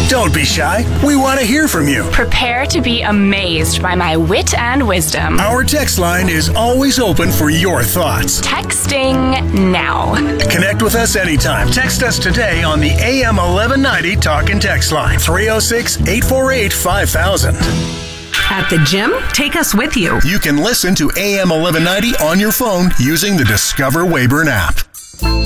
Don't be shy. We want to hear from you. Prepare to be amazed by my wit and wisdom. Our text line is always open for your thoughts. Texting now. Connect with us anytime. Text us today on the AM 1190 Talk and Text line. 306-848-5000. At the gym? Take us with you. You can listen to AM 1190 on your phone using the Discover Weyburn app.